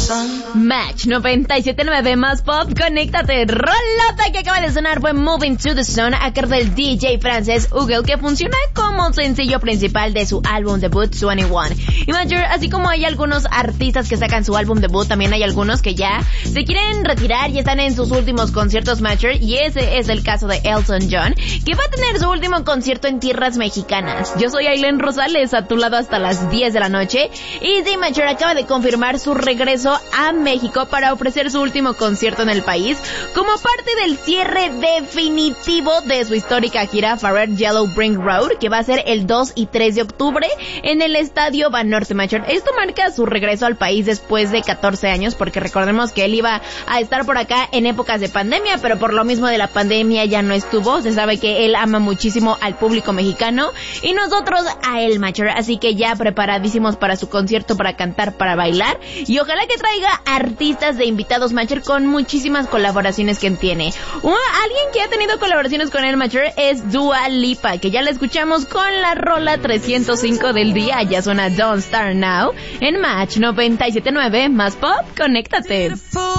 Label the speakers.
Speaker 1: Match 97.9 más pop, conéctate. Rolota que acaba de sonar fue Moving to the Sun a cargo del DJ francés Hugo, que funciona como sencillo principal de su álbum debut 21. Y Major, así como hay algunos artistas que sacan su álbum debut, también hay algunos que ya se quieren retirar y están en sus últimos conciertos, Major, y ese es el caso de Elton John, que va a tener su último concierto en tierras mexicanas. Yo soy Ailén Rosales, a tu lado hasta las 10 de la noche, y The Major acaba de confirmar su regreso a México para ofrecer su último concierto en el país, como parte del cierre definitivo de su histórica gira Farewell Yellow Brick Road, que va a ser el 2 y 3 de octubre en el Estadio Banorte, Major. Esto marca su regreso al país después de 14 años, porque recordemos que él iba a estar por acá en épocas de pandemia, pero por lo mismo de la pandemia ya no estuvo. Se sabe que él ama muchísimo al público mexicano y nosotros a él, Major, así que ya preparadísimos para su concierto, para cantar, para bailar, y ojalá que traiga artistas de invitados, Major, con muchísimas colaboraciones que tiene. Alguien que ha tenido colaboraciones con él, Major, es Dua Lipa, que ya la escuchamos con la rola 305 del día. Ya suena Don't Start Now en Match 97.9 más pop, conéctate.